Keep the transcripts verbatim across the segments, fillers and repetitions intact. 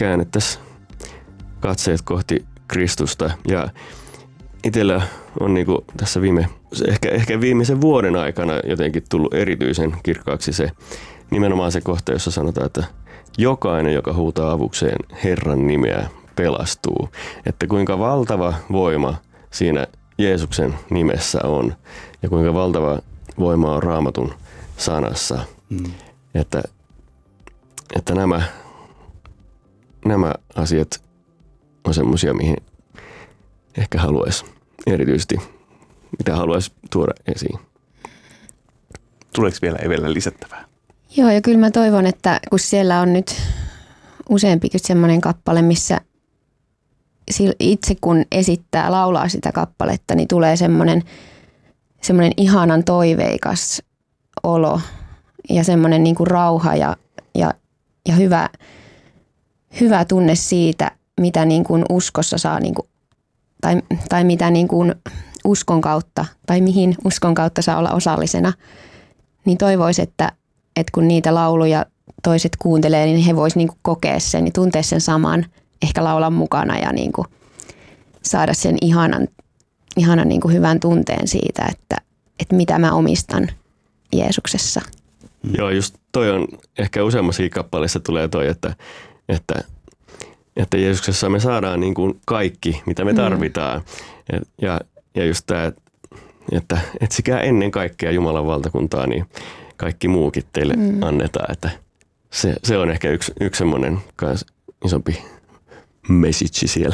käännettäisiin katseet kohti Kristusta. Ja itsellä on niinku tässä viime, ehkä, ehkä viimeisen vuoden aikana jotenkin tullut erityisen kirkkaaksi se nimenomaan se kohta, jossa sanotaan, että jokainen, joka huutaa avukseen Herran nimeä, pelastuu. Että kuinka valtava voima siinä Jeesuksen nimessä on ja kuinka valtava voima on Raamatun sanassa. Mm. Että, että nämä, nämä asiat on semmoisia, mihin ehkä haluaisi erityisesti, mitä haluaisi tuoda esiin. Tuleeko vielä Evellä lisättävää? Joo, ja kyllä mä toivon, että kun siellä on nyt useampikin semmoinen kappale, missä itse kun esittää, laulaa sitä kappaletta, niin tulee semmoinen, semmoinen ihanan toiveikas olo ja semmoinen niin kuin rauha ja, ja, ja hyvä, hyvä tunne siitä, mitä niin kuin uskossa saa, niin kuin, tai, tai mitä niin kuin uskon kautta, tai mihin uskon kautta saa olla osallisena, niin toivoisi, että, että kun niitä lauluja toiset kuuntelee, niin he voisivat niin kuin kokea sen ja tuntea sen saman, ehkä laulaa mukana ja niin kuin saada sen ihanan, ihanan niin kuin hyvän tunteen siitä, että, että mitä mä omistan Jeesuksessa. Mm. Joo, just toi on ehkä useammassakin kappaleissa tulee toi, että, että, että Jeesuksessa me saadaan niin kuin kaikki, mitä me tarvitaan. Mm. Ja, ja just tämä, että etsikää ennen kaikkea Jumalan valtakuntaa, niin kaikki muukin teille mm. annetaan. Että se, se on ehkä yksi, yksi semmoinen isompi message siellä.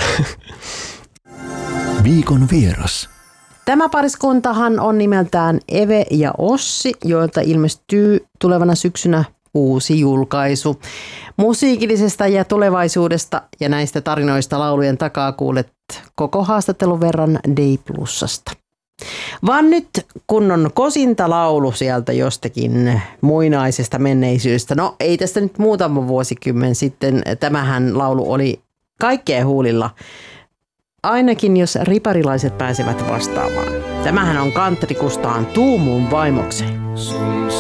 Viikon vieras. Tämä pariskuntahan on nimeltään Eve ja Ossi, joilta ilmestyy tulevana syksynä uusi julkaisu. Musiikillisesta ja tulevaisuudesta ja näistä tarinoista laulujen takaa kuulet koko haastattelun verran Day Plusasta. Vaan nyt kunnon kosinta laulu sieltä jostakin muinaisesta menneisyydestä. No ei tästä nyt muutama vuosikymmen sitten. Tämähän laulu oli kaikkea huulilla. Ainakin jos riparilaiset pääsevät vastaamaan. Tämähän on Kantri Kustaan Tuumuun vaimokseen.